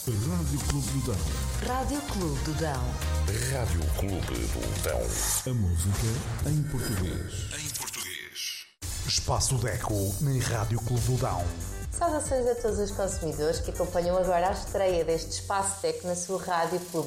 Rádio Clube do Dão. Rádio Clube do Dão. Rádio Clube do Dão. A música em português. Espaço Deco na Rádio Clube do Dão. Saudações a todos os consumidores que acompanham agora a estreia deste Espaço Deco na sua Rádio Clube